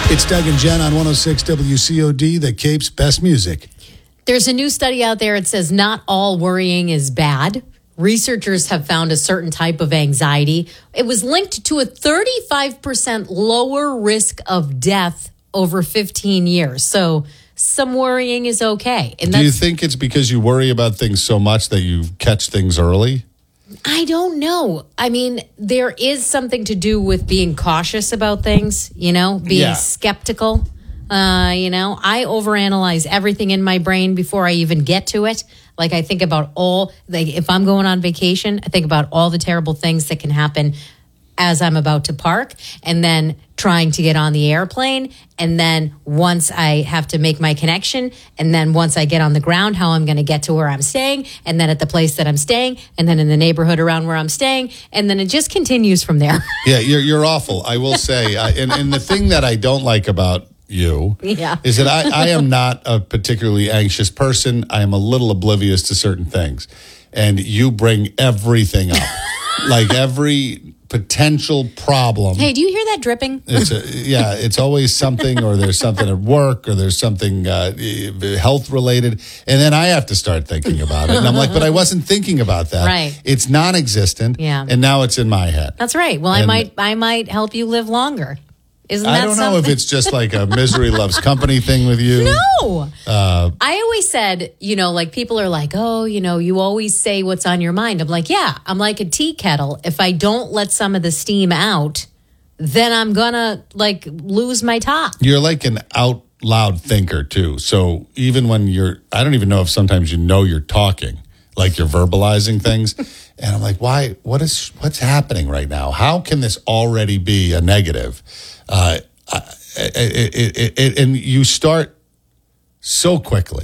It's Doug and Jen on 106 WCOD, the Cape's best music. There's a new study out there. It says not all worrying is bad. Researchers have found a certain type of anxiety. It was linked to a 35% lower risk of death over 15 years. So some worrying is okay. And do you think it's because you worry about things so much that you catch things early? I don't know. I mean, there is something to do with being cautious about things, being skeptical. I overanalyze everything in my brain before I even get to it. Like I think about if I'm going on vacation, I think about all the terrible things that can happen as I'm about to park, and then trying to get on the airplane. And then once I have to make my connection, and then once I get on the ground, how I'm going to get to where I'm staying, and then at the place that I'm staying, and then in the neighborhood around where I'm staying. And then it just continues from there. Yeah, you're awful. I will say. And the thing that I don't like about you is that I am not a particularly anxious person. I am a little oblivious to certain things. And you bring everything up. Like every potential problem. Hey, do you hear that dripping? It's always something, or there's something at work, or there's something health related, and then I have to start thinking about it. And I'm like, but I wasn't thinking about that. Right. It's non-existent. Yeah. And now it's in my head. That's right. Well, I might help you live longer. Isn't that I don't something? know if it's just like a misery loves company thing with you. No. I always said, like people are like, oh, you always say what's on your mind. I'm like, yeah, I'm like a tea kettle. If I don't let some of the steam out, then I'm going to lose my top. You're like an out loud thinker too. So even when I don't even know if sometimes you're talking, like you're verbalizing things. And I'm like, why? What's happening right now? How can this already be a negative? And you start so quickly.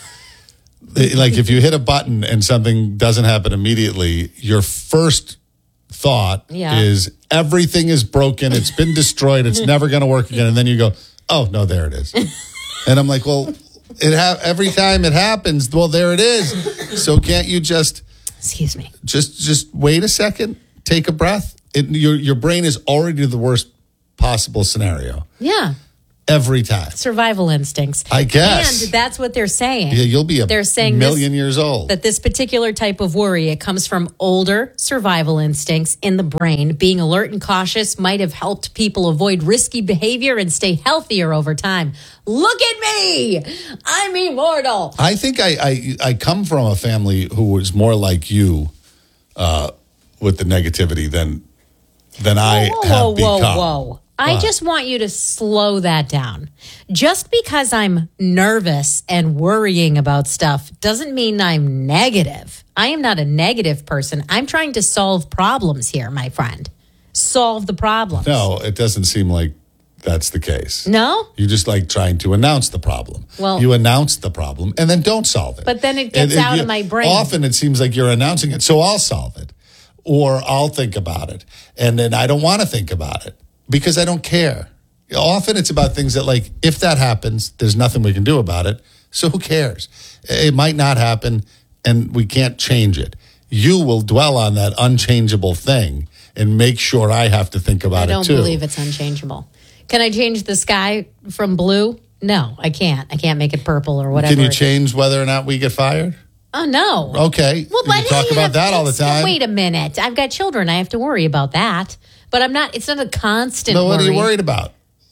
Like if you hit a button and something doesn't happen immediately, your first thought is everything is broken. It's been destroyed. It's never going to work again. And then you go, oh, no, there it is. And I'm like, well, every time it happens, well, there it is. So can't you just... Excuse me. Just wait a second. Take a breath. Your brain is already the worst possible scenario. Yeah. Every time. Survival instincts. I guess. And that's what they're saying. Yeah, you'll be they're saying million years old. That this particular type of worry, it comes from older survival instincts in the brain. Being alert and cautious might have helped people avoid risky behavior and stay healthier over time. Look at me. I'm immortal. I think I come from a family who was more like you with the negativity than I have become. Whoa. I just want you to slow that down. Just because I'm nervous and worrying about stuff doesn't mean I'm negative. I am not a negative person. I'm trying to solve problems here, my friend. Solve the problems. No, it doesn't seem like that's the case. No? You just like trying to announce the problem. Well, you announce the problem and then don't solve it. But then it gets out of my brain. Often it seems like you're announcing it, so I'll solve it. Or I'll think about it. And then I don't want to think about it because I don't care. Often it's about things that, like, if that happens, there's nothing we can do about it. So who cares? It might not happen and we can't change it. You will dwell on that unchangeable thing and make sure I have to think about it too. I don't believe it's unchangeable. Can I change the sky from blue? No, I can't. I can't make it purple or whatever. Can you change whether or not we get fired? Oh, no. Okay. Well, but you talk about that all the time. Wait a minute. I've got children. I have to worry about that. But it's not a constant what worry. are you worried about?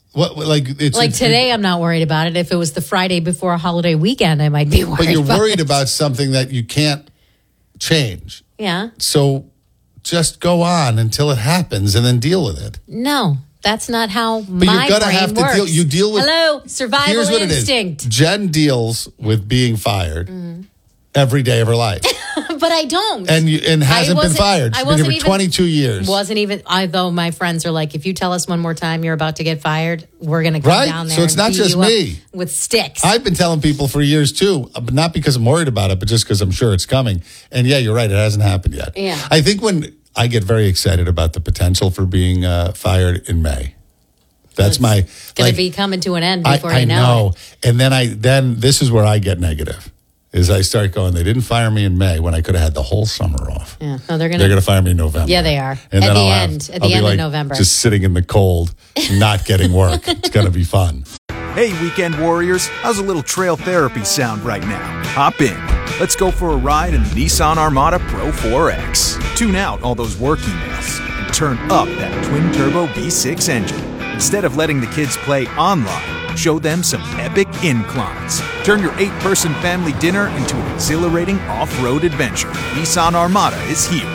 Today, I'm not worried about it. If it was the Friday before a holiday weekend, I might be worried. But you're worried about something that you can't change. Yeah. So just go on until it happens and then deal with it. No, that's not how but my you're gonna brain have to works. You deal with. Hello, survival here's what instinct. It is. Jen deals with being fired every day of her life. But I don't. And hasn't been fired. She's been here for 22 years. Although my friends are like, if you tell us one more time you're about to get fired, we're going to come down there. So it's not just me. With sticks. I've been telling people for years too, but not because I'm worried about it, but just because I'm sure it's coming. And yeah, you're right. It hasn't happened yet. Yeah. I think when I get very excited about the potential for being fired in May. That's it's going to be coming to an end before I know. And then this is where I get negative. is I start going, they didn't fire me in May when I could have had the whole summer off. Yeah. No, they're going to fire me in November. Yeah, they are. And at then the end of November. Just sitting in the cold, not getting work. It's going to be fun. Hey, weekend warriors, how's a little trail therapy sound right now? Hop in. Let's go for a ride in the Nissan Armada Pro 4X. Tune out all those work emails and turn up that twin-turbo V6 engine. Instead of letting the kids play online, show them some epic inclines. Turn your 8-person family dinner into an exhilarating off-road adventure. Nissan Armada is here.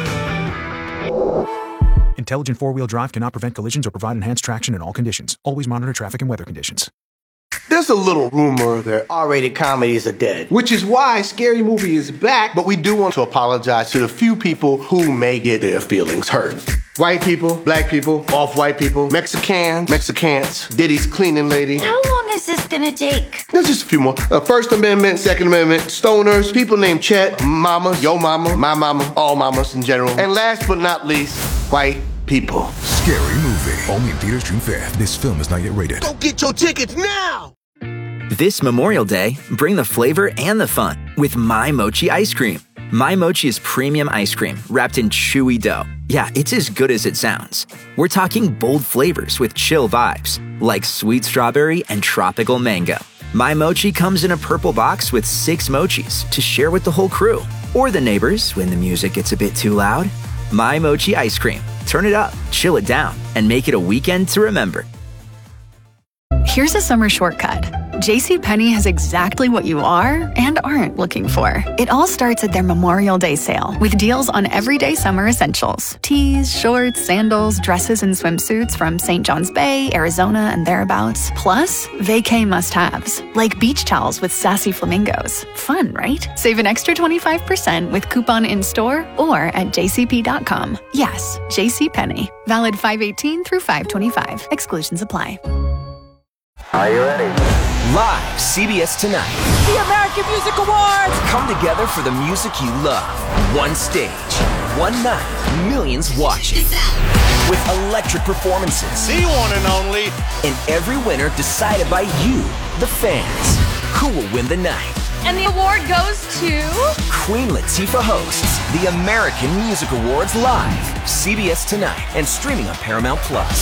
Intelligent four-wheel drive cannot prevent collisions or provide enhanced traction in all conditions. Always monitor traffic and weather conditions. There's a little rumor that R-rated comedies are dead, which is why Scary Movie is back, but we do want to apologize to the few people who may get their feelings hurt. White people, black people, off-white people, Mexicans, Diddy's cleaning lady. How long is this gonna take? There's just a few more. First Amendment, Second Amendment, stoners, people named Chet, mama, yo mama, my mama, all mamas in general. And last but not least, white people. Scary Movie. Only in theaters June 5th. This film is not yet rated. Go get your tickets now! This Memorial Day, bring the flavor and the fun with My Mochi ice cream. My Mochi is premium ice cream wrapped in chewy dough. Yeah, it's as good as it sounds. We're talking bold flavors with chill vibes, like sweet strawberry and tropical mango. My Mochi comes in a purple box with 6 mochis to share with the whole crew, or the neighbors when the music gets a bit too loud. My Mochi ice cream. Turn it up, chill it down, and make it a weekend to remember. Here's a summer shortcut. JCPenney has exactly what you are and aren't looking for. It all starts at their Memorial Day sale with deals on everyday summer essentials. Tees, shorts, sandals, dresses, and swimsuits from St. John's Bay, Arizona, and thereabouts. Plus, vacay must-haves, like beach towels with sassy flamingos. Fun, right? Save an extra 25% with coupon in-store or at jcp.com. Yes, JCPenney. Valid 5/18 through 5/25. Exclusions apply. Are you ready? Live, CBS Tonight. The American Music Awards! Come together for the music you love. One stage, one night, millions watching. With electric performances. The one and only. And every winner decided by you, the fans. Who will win the night? And the award goes to... Queen Latifah hosts the American Music Awards live. CBS Tonight and streaming on Paramount+.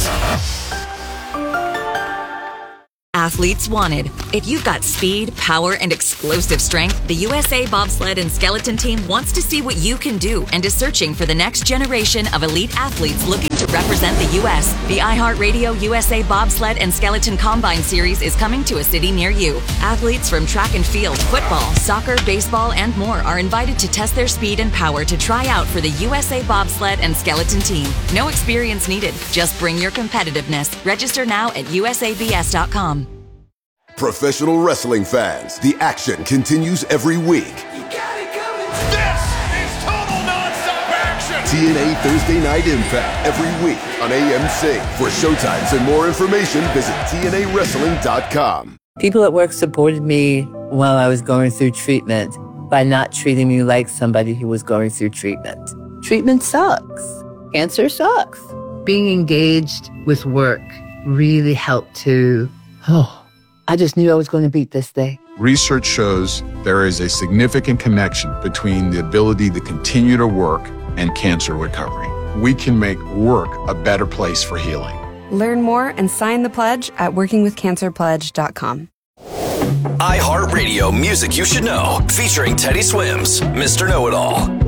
Athletes wanted. If you've got speed, power, and explosive strength, the USA Bobsled and Skeleton Team wants to see what you can do and is searching for the next generation of elite athletes looking to represent the U.S. The iHeartRadio USA Bobsled and Skeleton Combine Series is coming to a city near you. Athletes from track and field, football, soccer, baseball, and more are invited to test their speed and power to try out for the USA Bobsled and Skeleton Team. No experience needed. Just bring your competitiveness. Register now at usabs.com. Professional wrestling fans, the action continues every week. You got it coming. This is total nonstop action. TNA Thursday Night Impact every week on AMC. For showtimes and more information, visit TNAWrestling.com. People at work supported me while I was going through treatment by not treating me like somebody who was going through treatment. Treatment sucks. Cancer sucks. Being engaged with work really helped to, I just knew I was going to beat this thing. Research shows there is a significant connection between the ability to continue to work and cancer recovery. We can make work a better place for healing. Learn more and sign the pledge at workingwithcancerpledge.com. iHeartRadio Music You Should Know, featuring Teddy Swims, Mr. Know-It-All.